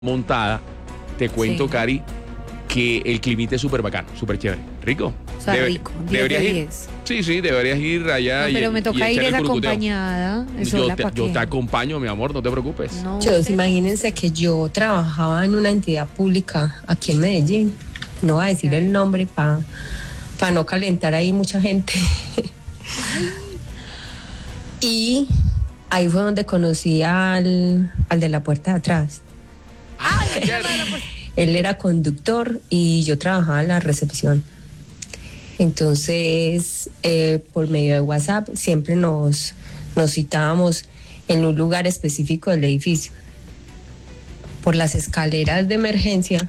montada, te cuento, Sí. Cari, que el climita es súper bacano, súper chévere. ¿Rico? O sea, rico, 10 de deberías ir. 10. Sí, deberías ir allá. No, pero me toca ir echar el es curucuteo. acompañada. Yo te acompaño, mi amor, no te preocupes. No, Muchachos, imagínense que yo trabajaba en una entidad pública aquí en Medellín. No voy a decir el nombre para no calentar ahí mucha gente. Y ahí fue donde conocí al de la puerta de atrás. Él era conductor y yo trabajaba en la recepción. Entonces, por medio de WhatsApp, siempre nos citábamos en un lugar específico del edificio. Por las escaleras de emergencia,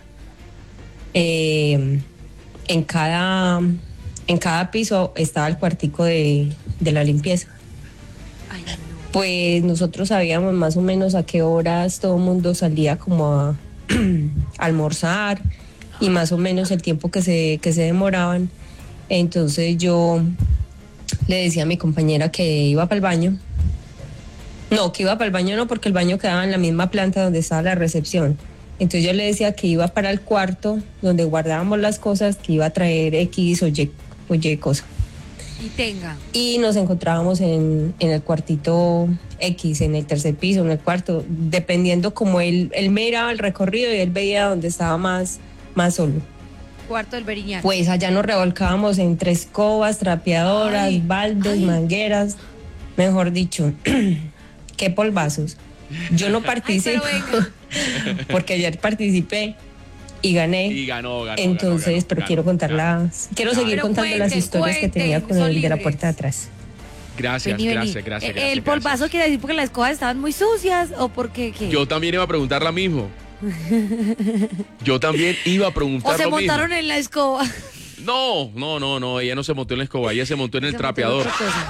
en cada piso estaba el cuartico de la limpieza. Ay, no. Pues nosotros sabíamos más o menos a qué horas todo el mundo salía como a almorzar y más o menos el tiempo que se demoraban. Entonces yo le decía a mi compañera que iba para el baño. No, que iba para el baño no, porque el baño quedaba en la misma planta donde estaba la recepción. Entonces yo le decía que iba para el cuarto donde guardábamos las cosas, que iba a traer X o Y cosa. Y tenga. Y nos encontrábamos en el cuartito X, en el tercer piso, en el cuarto, dependiendo como él miraba el recorrido y él veía donde estaba más solo. Cuarto del Beriñán. Pues allá nos revolcábamos entre escobas, trapeadoras, Ay, baldes, mangueras, mejor dicho, qué polvazos. Yo no participo porque ayer participé y gané. Y ganó. Entonces, pero quiero contarlas, quiero seguir Pero contando las historias que tenía con son el de la libres. puerta de atrás. Gracias. El polvazo quiere decir porque las escobas estaban muy sucias o porque qué. Yo también iba a preguntar lo mismo. O se montaron en la escoba. No, ella no se montó en la escoba, ella se montó en el trapeador.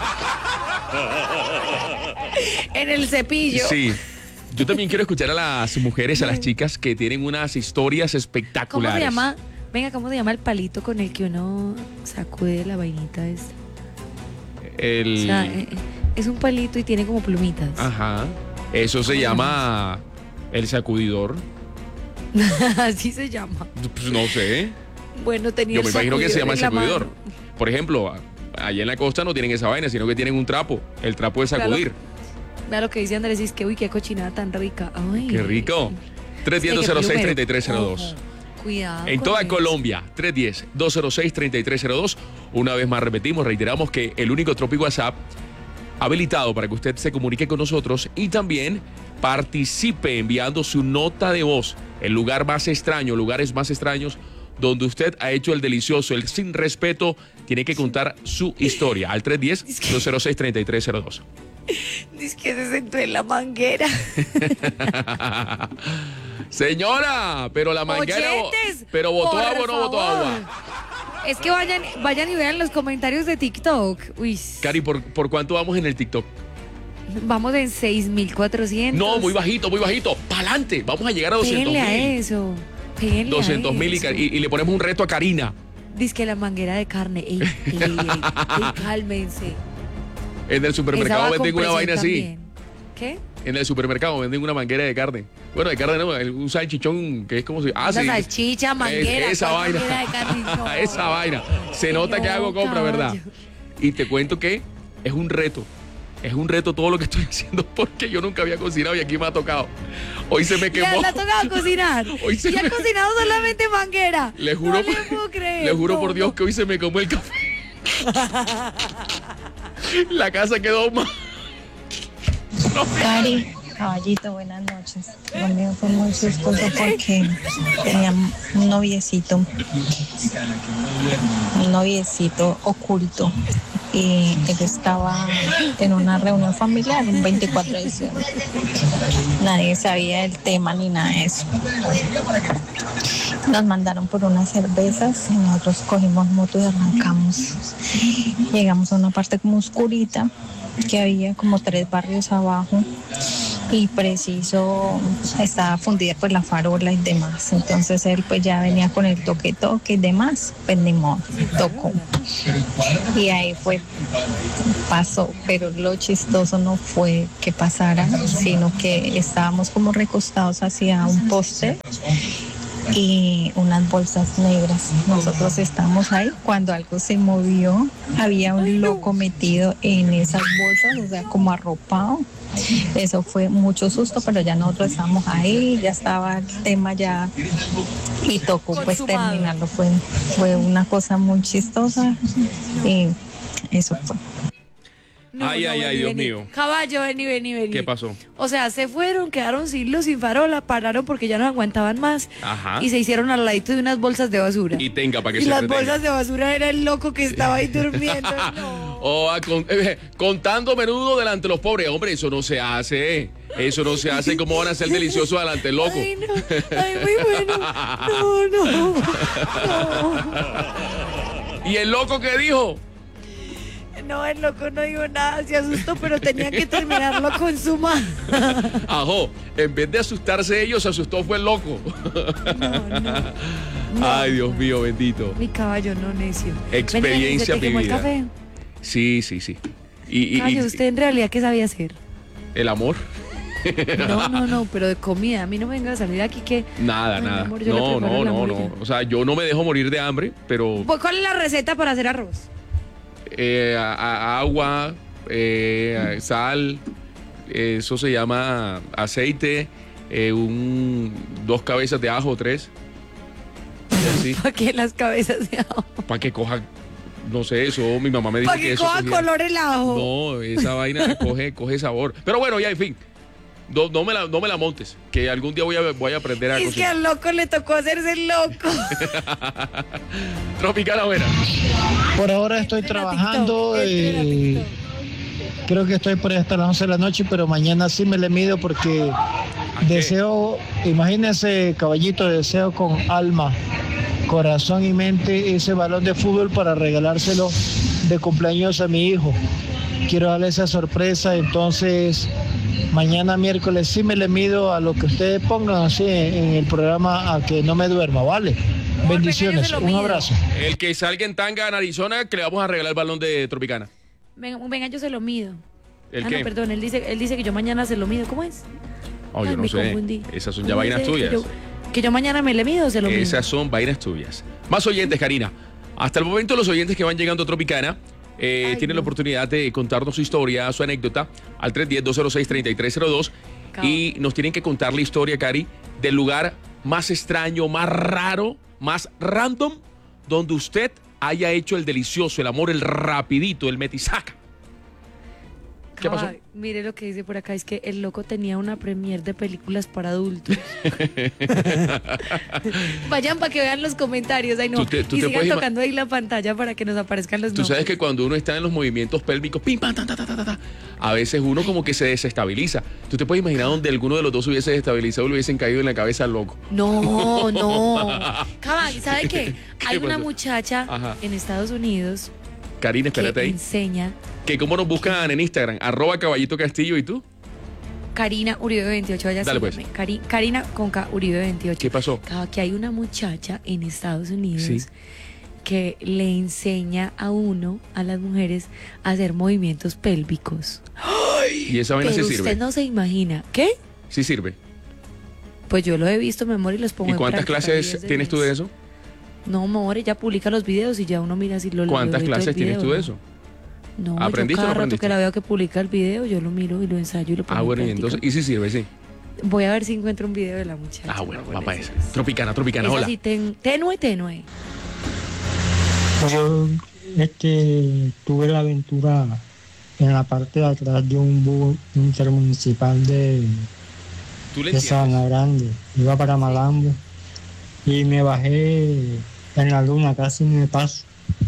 En el cepillo. Sí. Yo también quiero escuchar a las mujeres, a las chicas que tienen unas historias ¿Cómo espectaculares. se llama? Venga, ¿cómo se llama el palito con el que uno sacude la vainita esta? O sea, es un palito y tiene como plumitas. Ajá. Eso se llama el sacudidor. Así se llama. Pues no sé. Bueno, tenía Yo me imagino que se llama el en la sacudidor. mano. Por ejemplo, allá en la costa no tienen esa vaina, sino que tienen un trapo, el trapo de sacudir. Vea lo que dice Andrés, es que uy, qué cochinada tan rica. Ay. Qué rico. 310-206-3302. Cuidado. En con toda eso. Colombia, 310-206-3302. Una vez más repetimos, reiteramos que el único Tropi WhatsApp habilitado para que usted se comunique con nosotros y también participe enviando su nota de voz. El lugar más extraño, lugares más extraños donde usted ha hecho el delicioso, el sin respeto, tiene que contar su historia al 310-206-3302. Dice que se sentó en la manguera. Señora, pero la manguera, Oyentes, pero botó por agua o no botó favor. agua. Es que vayan y vean los comentarios de TikTok. Uy. Cari, ¿por cuánto vamos en el TikTok? Vamos en 6.400. No, muy bajito. Pa'lante. Vamos a llegar a 200.000. Péguenle a eso. 200.000 y le ponemos un reto a Karina. Dice que la manguera de carne. Ey, cálmense. En el supermercado Esa va venden con una vaina presión así. también. ¿Qué? En el supermercado venden una manguera de carne. Bueno, de carne no, un salchichón que es como si... Una sí. salchicha, manguera. Esa ¿cuál vaina. manguera de carne? No. Esa vaina. Se Ay, nota que no, hago compra, caballo. ¿verdad? Y te cuento que es un reto. Es un reto todo lo que estoy haciendo porque yo nunca había cocinado y aquí me ha tocado. Hoy se me quemó. ¿Le ha tocado cocinar? Hoy se ¿Y ha me- cocinado solamente manguera? Le juro, No le puedo creer. le juro no, por Dios que hoy se me quemó el café. La casa quedó más. Cari, caballito, buenas noches. Lo mío fue muy chistoso porque tenía un noviecito oculto y él estaba en una reunión familiar un 24 de diciembre. Nadie sabía el tema ni nada de eso. Nos mandaron por unas cervezas y nosotros cogimos moto y arrancamos. Llegamos a una parte como oscurita que había como 3 barrios abajo y preciso estaba fundida pues la farola y demás. Entonces él pues ya venía con el toque y demás, pues ni modo, tocó. Y ahí pasó, pero lo chistoso no fue que pasara, sino que estábamos como recostados hacia un poste y unas bolsas negras. Nosotros estábamos ahí cuando algo se movió, había un loco metido en esas bolsas, o sea, como arropado. Eso fue mucho susto, pero ya nosotros estábamos ahí, ya estaba el tema ya y tocó pues terminarlo. Fue una cosa muy chistosa y eso fue. No, ay, Dios mío. Caballo, vení. ¿Qué pasó? O sea, se fueron, quedaron sin luz, sin farola, pararon porque ya no aguantaban más. Ajá. Y se hicieron al ladito de unas bolsas de basura. Y tenga para que y se las entretenga. bolsas de basura era el loco que estaba ahí durmiendo. No. Contando menudo delante de los pobres. Hombre, eso no se hace. Eso no se hace. ¿Cómo van a ser deliciosos delante del loco? Ay, no. Ay, muy bueno. No. ¿Y el loco qué dijo? No, el loco no dijo nada, se asustó, pero tenía que terminarlo con su mano. Ajo, en vez de asustarse ellos, se asustó fue el loco. No. Ay, Dios mío, bendito. Mi caballo, no necio. Experiencia ¿Se te quemó el vivida. café? Sí. Caballo, ¿usted en realidad qué sabía hacer? El amor. No, pero de comida. A mí no me venga a salir aquí que... Nada. Ay, mi amor, yo le preparo la hamburguesa. O sea, yo no me dejo morir de hambre, pero ¿Cuál es la receta para hacer arroz? agua, sal, eso se llama aceite, 2 cabezas de ajo, 3. ¿Sí? ¿Para qué las cabezas de ajo? Para que coja, no sé, eso mi mamá me dice ¿Para que que eso coja cogía- color el ajo? No, esa vaina coge sabor. Pero bueno, ya, en fin. No me la montes, que algún día voy a aprender a Es que cocinar. al loco le tocó hacerse el loco. Tropical Abuela. Por ahora estoy Entre la trabajando, TikTok, entre la TikTok. creo que estoy por ahí hasta las 11 de la noche, pero mañana sí me le mido porque qué? deseo, imagínense, caballito, deseo con alma, corazón y mente ese balón de fútbol para regalárselo de cumpleaños a mi hijo. Quiero darle esa sorpresa, entonces mañana miércoles sí me le mido a lo que ustedes pongan así en el programa, a que no me duerma, ¿vale? Amor, Bendiciones, venga, yo se lo un mido. abrazo. El que salga en tanga en Arizona, que le vamos a regalar el balón de Tropicana. Venga, yo se lo mido. ¿El No, qué? perdón, él dice que yo mañana se lo mido. ¿Cómo es? Oh, yo Ay, no me sé. confundí. Esas son ya ¿Cómo vainas dice tuyas. Que yo mañana me le mido o se lo mido. Esas son vainas tuyas. Más oyentes, Karina. Hasta el momento los oyentes que van llegando a Tropicana tienen la no. oportunidad de contarnos su historia, su anécdota al 310-206-3302 y nos tienen que contar la historia, Cari, del lugar más extraño, más raro, más random, donde usted haya hecho el delicioso, el amor, el rapidito, el metisaca. ¿Qué pasó? Ay, mire lo que dice por acá, es que el loco tenía una premier de películas para adultos. Vayan para que vean los comentarios, ay no. Tú te y sigan puedes tocando ahí la pantalla para que nos aparezcan los Tú nombres. sabes que cuando uno está en los movimientos pélvicos, pim, pam, ta, ta, ta, ta, ta, a veces uno como que se desestabiliza. Tú te puedes imaginar donde alguno de los dos hubiese desestabilizado y le hubiesen caído en la cabeza al loco. No. Cabal, ¿sabe qué? Hay una pasó? muchacha Ajá. en Estados Unidos Karina, que espérate ahí. enseña Que cómo nos buscan en Instagram, @Caballito Castillo, ¿y tú? Karina Uribe 28, vaya Dale, síganme. Karina con K Uribe 28. ¿Qué pasó? Que hay una muchacha en Estados Unidos Sí. que le enseña a las mujeres, a hacer movimientos pélvicos. Y esa vaina Pero sí usted sirve. no se imagina. ¿Qué? Sí sirve. Pues yo lo he visto, mi amor, y los pongo ¿Y en cuántas práctica clases 10 de tienes tú de 10. eso? No, mi amor, ella publica los videos y ya uno mira si lo ¿Cuántas lo ve todo el clases tienes video, tú de ¿no? eso? No, ¿Aprendiste yo o no cada rato aprendiste? que la veo que publica el video, yo lo miro y lo ensayo y lo pongo en Bueno, y práctica. entonces, y sí sirve, sí. Voy a ver si encuentro un video de la muchacha. Bueno, para va para ponerse. esa. Tropicana, Es hola. así, tenue. Yo tuve la aventura en la parte de atrás de un bus intermunicipal de ¿Tú le Sabana entiendes? Grande. Iba para Malambo y me bajé en la luna, casi me paso.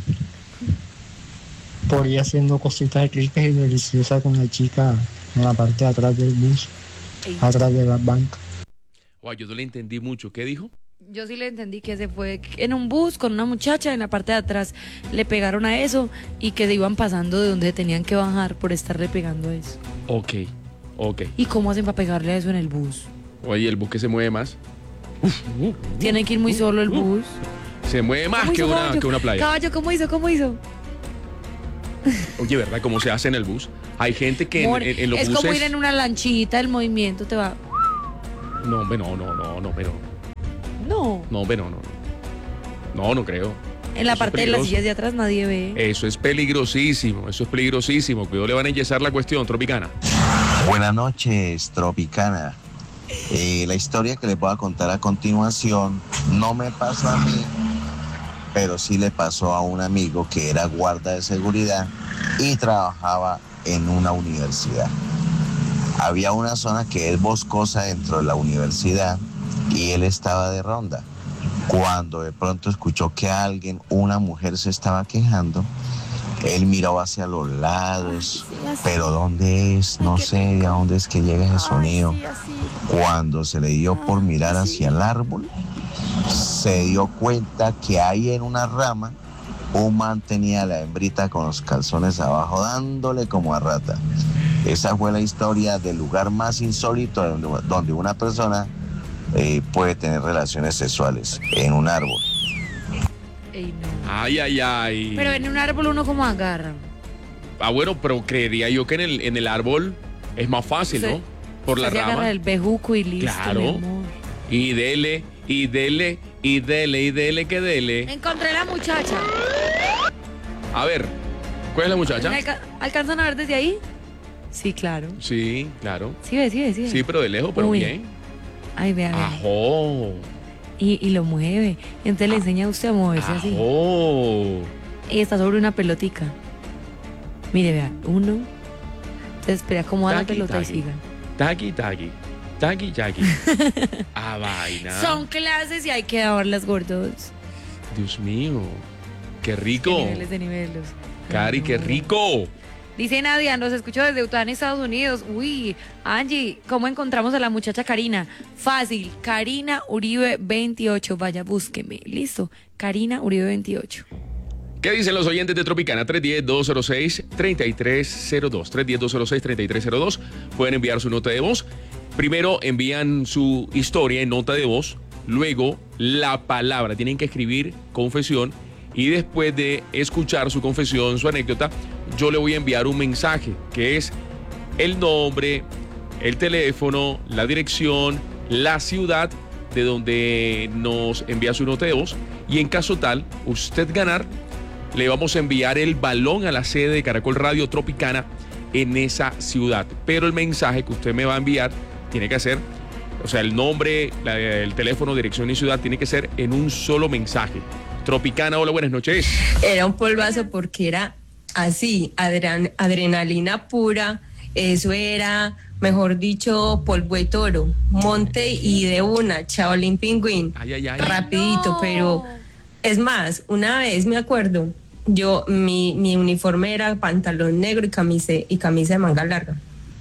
Por ir haciendo cositas ricas y deliciosas con la chica en la parte de atrás del bus, Ey, atrás de las bancas. Guau, yo no le entendí mucho. ¿Qué dijo? yo sí le entendí que se fue en un bus con una muchacha en la parte de atrás, le pegaron a eso y que se iban pasando de donde tenían que bajar por estarle pegando a eso. Ok. Ok. ¿Y cómo hacen para pegarle a eso en el bus? Oye, el bus que se mueve más. Tiene que ir muy solo el bus. Se mueve más que una playa. Caballo, ¿cómo hizo? Oye, ¿verdad? ¿Cómo se hace en el bus? Hay gente que en los es buses... como ir en una lanchita, el movimiento te va... No, pero... No. No, pero no. No creo. En la Eso parte es de las peligroso. sillas de atrás nadie ve. Eso es peligrosísimo. Cuidado, le van a enyesar la cuestión, Tropicana. Buenas noches, Tropicana. La historia que les voy a contar a continuación no me pasó a mí, pero sí le pasó a un amigo que era guarda de seguridad y trabajaba en una universidad. Había una zona que es boscosa dentro de la universidad y él estaba de ronda. Cuando de pronto escuchó que una mujer se estaba quejando, él miró hacia los lados, pero ¿dónde es? No sé a dónde es que llega ese sonido. Cuando se le dio por mirar hacia el árbol, se dio cuenta que ahí en una rama un man tenía a la hembrita con los calzones abajo dándole como a rata. Esa fue la historia del lugar más insólito donde una persona puede tener relaciones sexuales, en un árbol. Ey, no. Ay. Pero en un árbol uno como agarra. Bueno, pero creería yo que en el árbol es más fácil, ¿no? Por la se agarra rama. el bejuco y listo, Claro. mi amor. Y dele, que dele. Encontré la muchacha. A ver, ¿cuál es la muchacha? ¿Alcanzan a ver desde ahí? Sí, claro. Sí, claro. Sí, ve. Sí, pero de lejos, pero Uy. bien. Ay, vea. Ajo. Y lo mueve. Y entonces le enseña a usted a moverse así. Ajo. Y está sobre una pelotica. Mire, vea. Uno. Entonces espera cómo va la Taqui, pelota y taqui. siga. Taqui. Vaina. Son clases y hay que darlas, gordos. Dios mío. Qué rico. De niveles. Cari, qué rico. Dice Nadia, nos escucho desde Utah, en Estados Unidos. Uy, Angie, ¿cómo encontramos a la muchacha Karina? Fácil, Karina Uribe 28. Vaya, búsqueme. Listo, Karina Uribe 28. ¿Qué dicen los oyentes de Tropicana? 310-206-3302. 310-206-3302. Pueden enviar su nota de voz. Primero envían su historia en nota de voz. Luego la palabra. Tienen que escribir confesión. Y después de escuchar su confesión, su anécdota, yo le voy a enviar un mensaje que es el nombre, el teléfono, la dirección, la ciudad de donde nos envía su nota de voz. Y en caso tal, usted ganar, le vamos a enviar el balón a la sede de Caracol Radio Tropicana en esa ciudad. Pero el mensaje que usted me va a enviar tiene que ser, o sea, el nombre, el teléfono, dirección y ciudad tiene que ser en un solo mensaje. Tropicana, hola, buenas noches. Era un polvazo porque era así, adrenalina pura, eso era, mejor dicho, polvo de toro, monte y de una, Shaolin Pingüín, rapidito, No. pero es más, una vez me acuerdo, mi uniforme era pantalón negro y camisa de manga larga.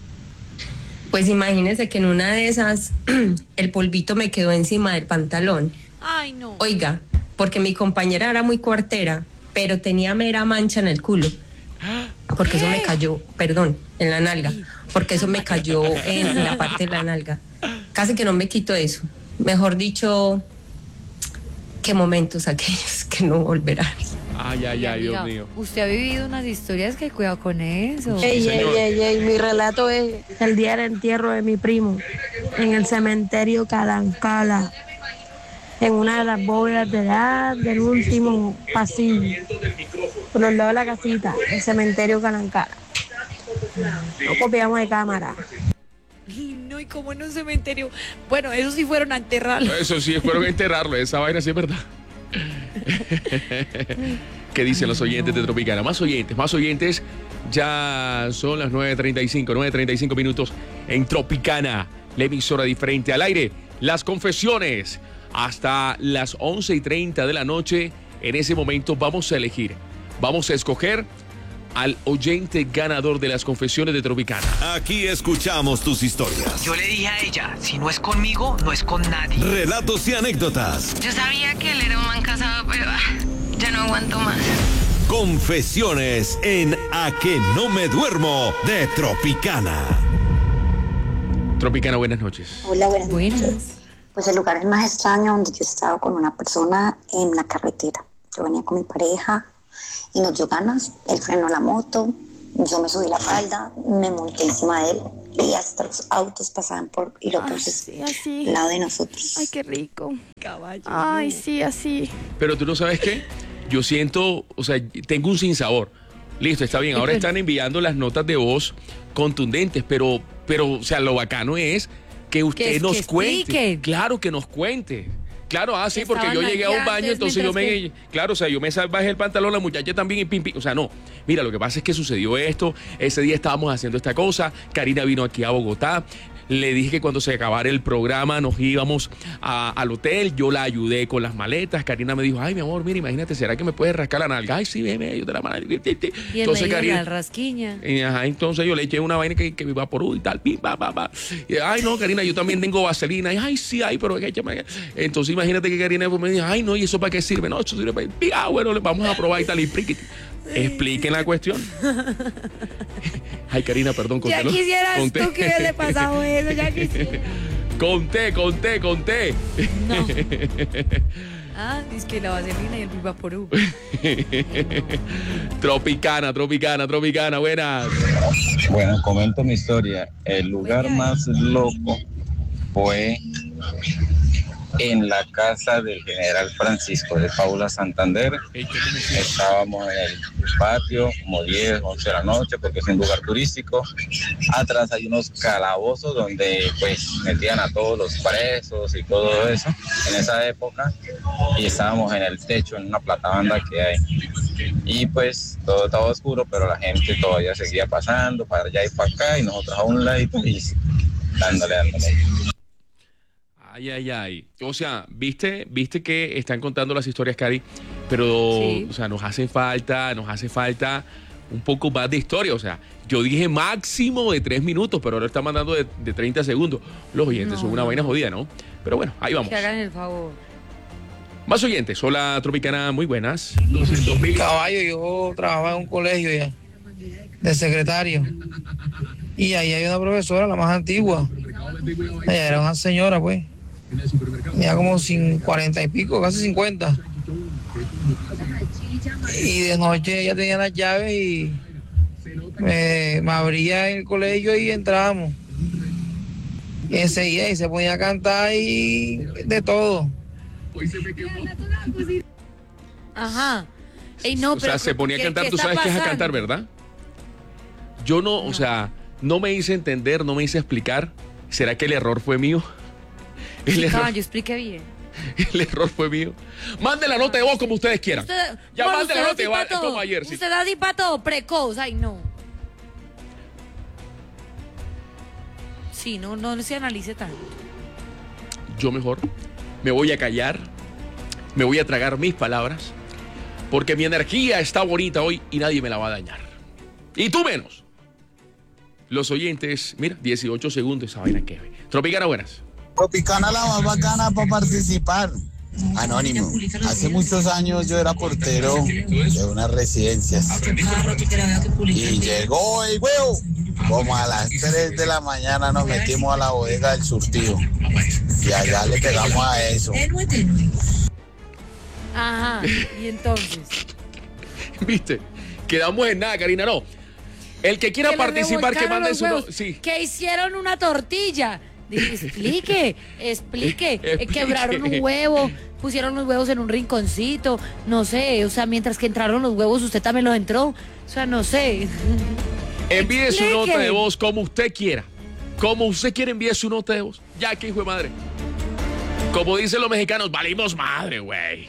Pues imagínense que en una de esas el polvito me quedó encima del pantalón. Ay, no. Oiga, porque mi compañera era muy cuartera, pero tenía mera mancha en el culo. Porque eso me cayó, perdón, en la nalga. Porque eso me cayó en la parte de la nalga. Casi que no me quito eso. Mejor dicho, qué momentos aquellos que no volverán. Ay, Dios mío. Usted ha vivido unas historias que cuidado con eso. Ey, mi relato es el día del entierro de mi primo en el cementerio Calancala, en una de las bóvedas del último pasillo, por los lados de la casita, el cementerio Calancala. No copiamos de cámara. No, y como en un cementerio. Bueno, esos sí fueron a enterrarlo. Eso sí, fueron a enterrarlo. Esa vaina sí es verdad. ¿Qué dicen los oyentes de Tropicana? Más oyentes. Ya son las 9:35 minutos en Tropicana, la emisora diferente al aire. Las confesiones hasta las 11:30 de la noche. En ese momento vamos a escoger al oyente ganador de las confesiones de Tropicana. Aquí escuchamos tus historias. Yo le dije a ella, si no es conmigo, no es con nadie. Relatos y anécdotas. Yo sabía que él era un man casado, pero ya no aguanto más. Confesiones en A que no me duermo de Tropicana. Tropicana, buenas noches. Hola, buenas Buenas. noches. Pues el lugar es más extraño donde yo he estado con una persona en la carretera. Yo venía con mi pareja y nos dio ganas. Él frenó la moto, yo me subí la falda, me monté encima de él y hasta los autos pasaban por y lo puse así. al lado de nosotros. Ay, qué rico. Caballo. Ay, sí, así. Pero tú no sabes qué, yo siento, o sea, tengo un sinsabor. Listo, está bien, ahora están enviando las notas de voz contundentes, pero, o sea, lo bacano es que usted nos cuente. explique. Claro, que nos cuente. Claro, sí, Que porque yo estaban llegué a un allá baño, antes entonces yo mientras me... Claro, o sea, yo me bajé el pantalón, la muchacha también y pim, pim. O sea, no. Mira, lo que pasa es que sucedió esto. Ese día estábamos haciendo esta cosa. Karina vino aquí a Bogotá. Le dije que cuando se acabara el programa nos íbamos al hotel. Yo la ayudé con las maletas. Karina me dijo, ay, mi amor, mira, imagínate, ¿será que me puedes rascar la nalga? Ay, sí, ven, yo te la mano. Y Entonces, la rasquiña. Ajá, entonces yo le eché una vaina que me va por y tal, pim, pa. Y, ay, no, Karina, yo también tengo vaselina. Y, ay, sí, pero échame. Entonces imagínate que Karina me dijo, ay, no, ¿y eso para qué sirve? No, eso sirve para... bueno, vamos a probar y tal. Y expliquen la cuestión. Ay, Karina, perdón, conté. Ya quisieras tú que hubiese pasado eso, ya quisieras. Conté. No. Ah, es que la vaselina y el Vivaporú. Tropicana, buenas. Bueno, comento mi historia. El lugar más loco fue en la casa del general Francisco de Paula Santander. Estábamos en el patio como 10, 11 de la noche porque es un lugar turístico. Atrás hay unos calabozos donde pues metían a todos los presos y todo eso en esa época, y estábamos en el techo en una platabanda que hay, y pues todo estaba oscuro, pero la gente todavía seguía pasando para allá y para acá y nosotros a un ladito y dándole. Ay. O sea, viste que están contando las historias, Cari, pero, sí. O sea, nos hace falta un poco más de historia. O sea, yo dije máximo de 3 minutos, pero ahora está mandando de 30 segundos. Los oyentes son una vaina jodida, ¿no? Pero bueno, ahí vamos. Que hagan el favor. Más oyentes. Hola, Tropicana, muy buenas. Caballo, yo trabajaba en un colegio ya, de secretario. Y ahí hay una profesora, la más antigua. Ella era una señora, pues. Tenía como 40 y pico, casi 50. Y de noche ella tenía las llaves y me abría en el colegio y entrábamos. Y enseguida y se ponía a cantar y de todo. Ajá. Ey, no, O sea, se ponía a cantar, tú sabes qué es a cantar, ¿verdad? Yo no, o sea, no me hice entender, no me hice explicar. ¿Será que el error fue mío? Yo expliqué bien. El error fue mío. Mande la nota de voz como ustedes quieran. Ya mande la nota de voz como ayer. Usted da dipato precoz, ay no. Sí, no se analice tanto. Yo mejor me voy a callar, me voy a tragar mis palabras, porque mi energía está bonita hoy y nadie me la va a dañar. Y tú menos. Los oyentes, mira, 18 segundos, esa vaina que ve. Tropicana, buenas. Tropicana la más bacana para participar. Anónimo. Hace muchos años yo era portero de unas residencias. Y llegó el huevo. Como a las 3 de la mañana nos metimos a la bodega del surtido. Y allá le pegamos a eso. Ajá, y entonces. ¿Viste? Quedamos en nada, Karina, no. El que quiera participar, que mande su... Sí. Que hicieron una tortilla. Explique. Quebraron un huevo, pusieron los huevos en un rinconcito, no sé, o sea, mientras que entraron los huevos, usted también los entró, o sea, no sé. Envíe su nota de voz como usted quiera. Como usted quiere, envíe su nota de voz. Ya que hijo de madre. Como dicen los mexicanos, valimos madre, güey.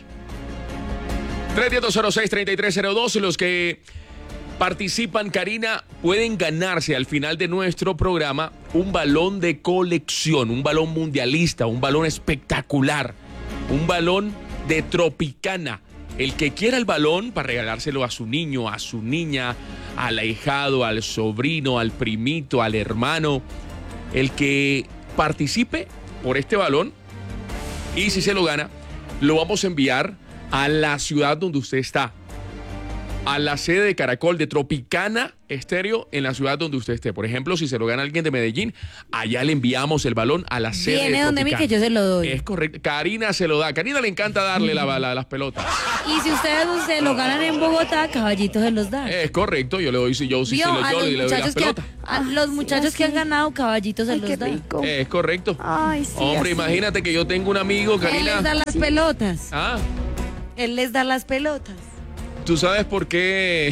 310-06-3302. Los que participan, Karina, pueden ganarse al final de nuestro programa un balón de colección, un balón mundialista, un balón espectacular, un balón de Tropicana. El que quiera el balón para regalárselo a su niño, a su niña, al ahijado, al sobrino, al primito, al hermano, el que participe por este balón, y si se lo gana, lo vamos a enviar a la ciudad donde usted está. a la sede de Caracol de Tropicana Estéreo en la ciudad donde usted esté. Por ejemplo, si se lo gana alguien de Medellín, allá le enviamos el balón a la sede de Viene donde mí Tropicana. que yo se lo doy. Es correcto. Karina se lo da. Karina le encanta darle las pelotas. Y si ustedes lo ganan en Bogotá, Caballitos se los dan. Es correcto. Yo le doy, si yo sí se Vio, lo a yo los le doy las muchachos pelotas. a los muchachos que han ganado, Caballitos se los dan. Es correcto. Ay, sí, Hombre, así. imagínate que yo tengo un amigo, Él Karina. les da las pelotas. Ah, Él les da las pelotas. ¿tú sabes por qué?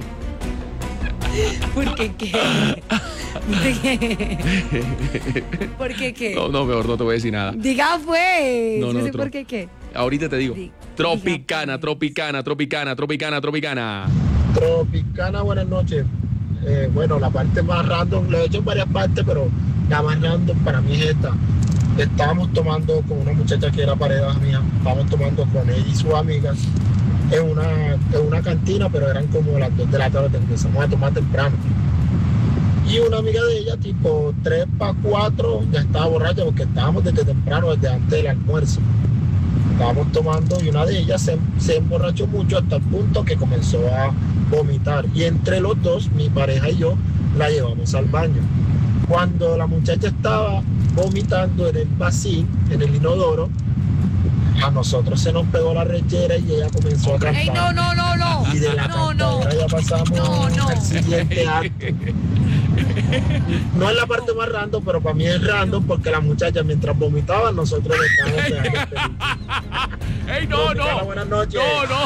¿Por qué qué? ¿Por qué qué? No, mejor no te voy a decir nada. Diga pues. No, Yo sé otro. por qué qué. Ahorita te digo. Tropicana. Tropicana, buenas noches. Bueno, la parte más random, lo he hecho en varias partes, pero la más random para mí es esta. Estábamos tomando con una muchacha que era pareja mía, estábamos tomando con ella y sus amigas en una cantina, pero eran como las 2 de la tarde, empezamos a tomar temprano. Y una amiga de ella, tipo 3 para 4, ya estaba borracha porque estábamos desde temprano, desde antes del almuerzo. Estábamos tomando y una de ellas se emborrachó mucho hasta el punto que comenzó a vomitar. Y entre los dos, mi pareja y yo, la llevamos al baño. Cuando la muchacha estaba vomitando en el vacín, en el inodoro, a nosotros se nos pegó la rechera y ella comenzó a cantar. ¡Ey, no! Y de la cantadera ya pasamos al siguiente acto. No es la parte más random, pero para mí es random porque la muchacha mientras vomitaba nosotros le estábamos pegando el pelito. ¡Ey, no! Buenas noches.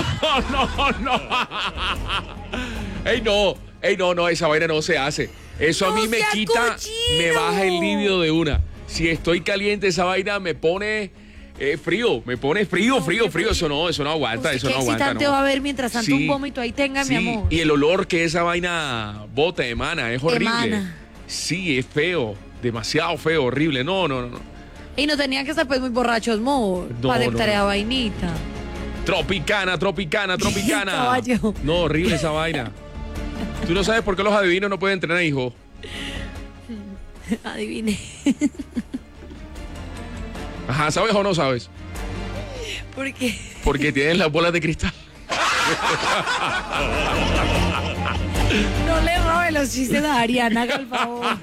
No. Ey, no, esa vaina no se hace. Eso a mí me quita, me baja el líbido de una. Si estoy caliente, esa vaina me pone frío, Eso no aguanta, eso no ¿Qué aguanta. excitante va a haber mientras tanto un vómito ahí tenga, mi amor? Y el olor que esa vaina bota, emana, es horrible. Emana. Sí, es feo, demasiado feo, horrible. No. Y no tenían que estar pues muy borrachos, amor, No, para no. aceptar esa vainita. Tropicana. Caballo. No, horrible esa vaina. ¿Tú no sabes por qué los adivinos no pueden tener hijos? Adivine. Ajá, ¿sabes o no sabes? ¿Por qué? Porque tienen las bolas de cristal. No le robe los chistes a Ariana, haga el favor.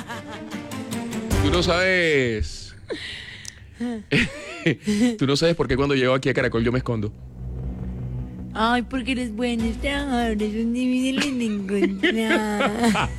Tú no sabes. Tú no sabes por qué cuando llego aquí a Caracol yo me escondo. Ay, porque eres bueno, ahora es un difícil de encontrar.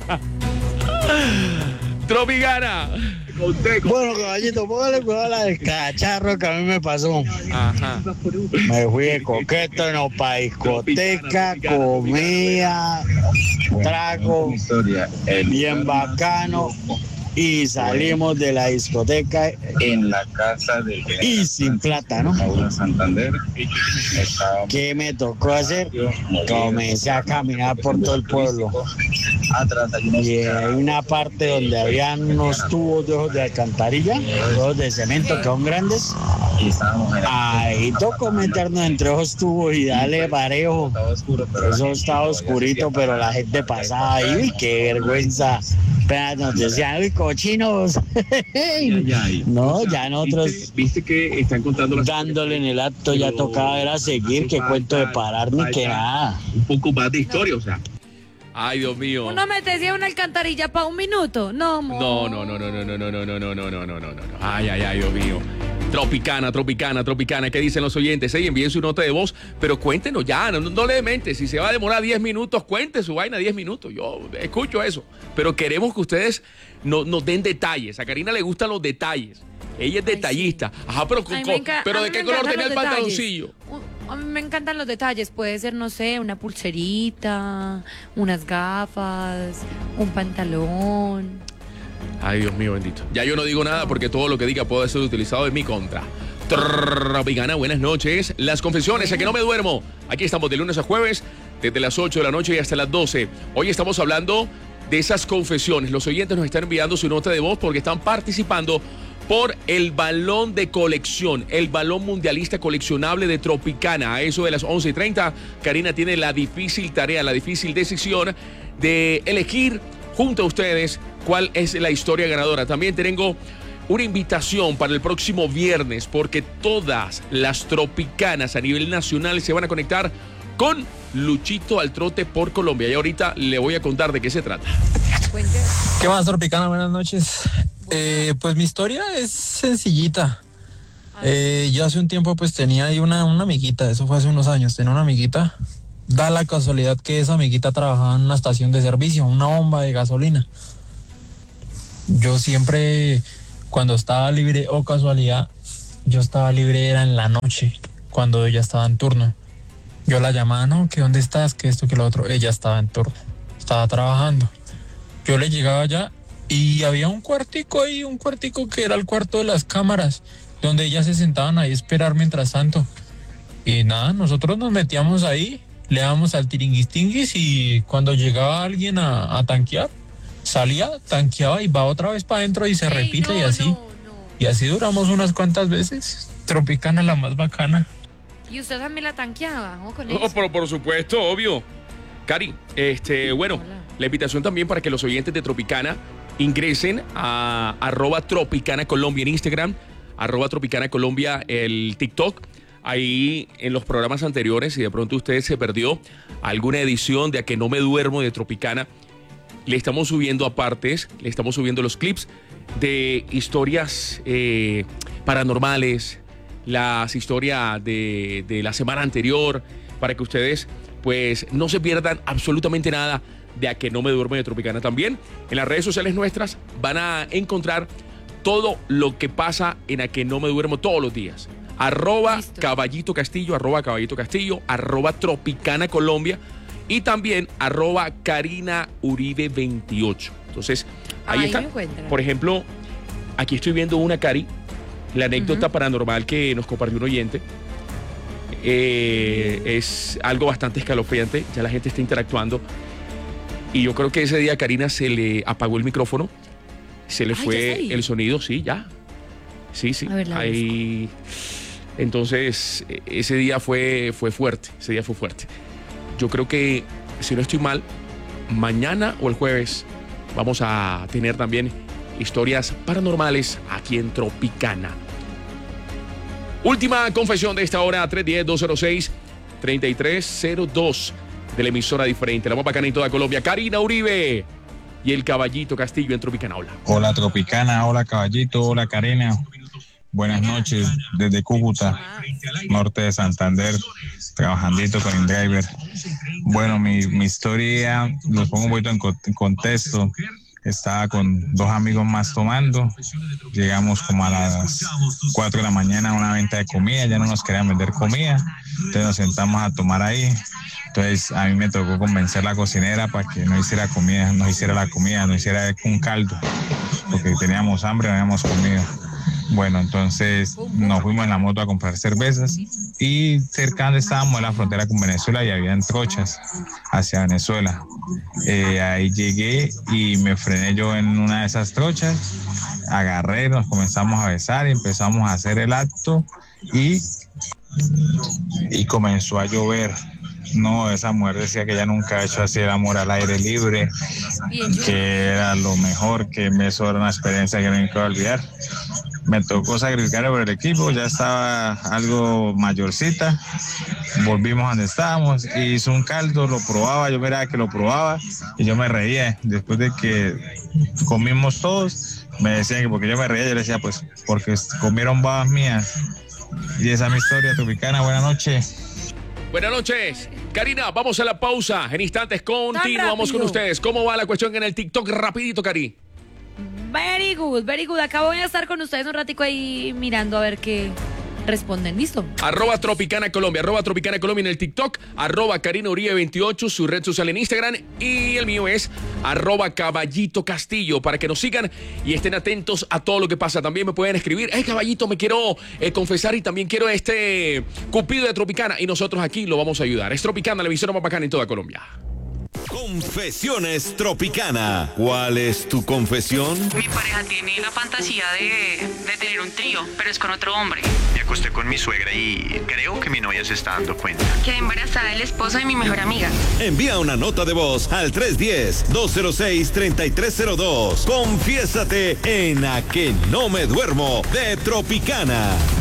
Tropicana. Bueno, caballito, póngale cuidado a la del cacharro que a mí me pasó. Ajá. Me fui de coqueto, no pa' discoteca, comida, trago, bien bacano. Y salimos de la discoteca En la casa de y sin plata, ¿no? Paula Santander. ¿Qué me tocó hacer? Comencé a caminar por todo el pueblo. Y hay una parte donde habían unos tubos de ojos de alcantarilla, tubos de cemento que son grandes. Ahí tocó meternos entre esos tubos y darle parejo. Eso estaba oscurito, pero la gente pasaba ahí. Uy, qué vergüenza. Pero nos decían, uy, cochinos. No, ya nosotros Viste que están contando dándole en el acto, ya tocaba era seguir, que cuento de parar ni que nada. un poco más de historia, o sea. Ay, Dios mío. ¿Uno metía una alcantarilla para un minuto? No, amor. No. Ay, Dios mío. Tropicana. ¿Qué dicen los oyentes? Envíen su nota de voz, pero cuéntenos ya, no le mente. Si se va a demorar 10 minutos, cuente su vaina 10 minutos. Yo escucho eso. Pero queremos que ustedes nos den detalles. A Karina le gustan los detalles. Ella es detallista. Ajá, pero ¿de qué color tenía el pantaloncillo? A mí me encantan los detalles. Puede ser, no sé, una pulserita, unas gafas, un pantalón. Ay, Dios mío, bendito. Ya yo no digo nada porque todo lo que diga puede ser utilizado en mi contra. Tropicana, buenas noches. Las confesiones, a que no me duermo. Aquí estamos de lunes a jueves, desde las 8 de la noche y hasta las 12. Hoy estamos hablando de esas confesiones. Los oyentes nos están enviando su nota de voz porque están participando por el balón de colección, el balón mundialista coleccionable de Tropicana. A eso de las 11:30, Karina tiene la difícil tarea, la difícil decisión de elegir junto a ustedes cuál es la historia ganadora. También tengo una invitación para el próximo viernes porque todas las tropicanas a nivel nacional se van a conectar con Luchito al trote por Colombia. Y ahorita le voy a contar de qué se trata. ¿Qué más, Tropicana? Buenas noches. Pues mi historia es sencillita. Yo hace un tiempo pues tenía ahí una amiguita, eso fue hace unos años, tenía una amiguita. Da la casualidad que esa amiguita trabajaba en una estación de servicio, una bomba de gasolina. Yo siempre, cuando estaba libre, o casualidad, yo estaba libre era en la noche, cuando ella estaba en turno. Yo la llamaba, no, que dónde estás, que esto, que lo otro. Ella estaba en turno, estaba trabajando. Yo le llegaba allá y había un cuartico ahí, un cuartico que era el cuarto de las cámaras, donde ellas se sentaban ahí a esperar mientras tanto. Y nada, nosotros nos metíamos ahí, le dábamos al tiringuis y cuando llegaba alguien a tanquear, salía, tanqueaba y va otra vez para adentro y se repite y así. Y así duramos unas cuantas veces. Tropicana la más bacana. ¿Y usted también la tanqueaba? ¿O con Oh, por supuesto, obvio. Cari, bueno, la invitación también para que los oyentes de Tropicana ingresen a @Tropicana Colombia en Instagram, @Tropicana Colombia el TikTok. Ahí en los programas anteriores, si de pronto usted se perdió alguna edición de A Que No Me Duermo de Tropicana, le estamos subiendo apartes, le estamos subiendo los clips de historias paranormales, las historias de la semana anterior, para que ustedes pues no se pierdan absolutamente nada de A Que No Me Duermo de Tropicana. También en las redes sociales nuestras van a encontrar todo lo que pasa en A Que No Me Duermo todos los días. @Caballito Castillo, @Caballito Castillo, @Tropicana Colombia y también @Karina Uribe 28. Entonces, ahí está. Por ejemplo, aquí estoy viendo una, Cari, la anécdota paranormal que nos compartió un oyente. Es algo bastante escalofriante, ya la gente está interactuando. Y yo creo que ese día a Karina se le apagó el micrófono, se le fue el sonido, sí, ya. Sí. Ahí. Entonces, ese día fue fuerte, Yo creo que, si no estoy mal, mañana o el jueves vamos a tener también historias paranormales aquí en Tropicana. Última confesión de esta hora, 310-206-3302 de la emisora diferente, la más bacana en toda Colombia. Karina Uribe y el Caballito Castillo en Tropicana. Hola Tropicana, hola Caballito, hola Karina. Buenas noches desde Cúcuta, norte de Santander, trabajandito con el driver. Bueno, mi historia, los pongo un poquito en contexto. Estaba con dos amigos más tomando. Llegamos como a las 4 de la mañana a una venta de comida. Ya no nos querían vender comida. Entonces nos sentamos a tomar ahí. Entonces a mí me tocó convencer a la cocinera para que no hiciera la comida, no hiciera un caldo. Porque teníamos hambre, no habíamos comido. Bueno, entonces nos fuimos en la moto a comprar cervezas y cerca donde estábamos en la frontera con Venezuela y habían trochas hacia Venezuela. Ahí llegué y me frené yo en una de esas trochas, agarré, nos comenzamos a besar y empezamos a hacer el acto y comenzó a llover. No, esa mujer decía que ella nunca ha hecho así el amor al aire libre, que era lo mejor, que eso era una experiencia que nunca voy a olvidar. Me tocó sacrificar por el equipo, ya estaba algo mayorcita, volvimos donde estábamos, hizo un caldo, lo probaba, yo miraba que lo probaba y yo me reía. Después de que comimos todos, me decían que porque yo me reía, yo le decía pues porque comieron babas mías. Y esa es mi historia, Tropicana. Buenas noches. Buenas noches. Karina, vamos a la pausa. En instantes continuamos con ustedes. ¿Cómo va la cuestión en el TikTok? Rapidito, Cari. Very good. Acá voy a estar con ustedes un ratico ahí mirando a ver qué responden. ¿Listo? @Tropicana Colombia, @Tropicana Colombia en el TikTok, @Karina Uribe 28, su red social en Instagram, y el mío es @Caballito Castillo, para que nos sigan y estén atentos a todo lo que pasa. También me pueden escribir, Caballito, me quiero confesar y también quiero este Cupido de Tropicana, y nosotros aquí lo vamos a ayudar. Es Tropicana, la emisora más bacana en toda Colombia. Confesiones Tropicana. ¿Cuál es tu confesión? Mi pareja tiene la fantasía de tener un trío, pero es con otro hombre. Me acosté con mi suegra y creo que mi novia se está dando cuenta. Quedé embarazada del esposo de mi mejor amiga. Envía una nota de voz al 310-206-3302. Confiésate en A Que No Me Duermo de Tropicana.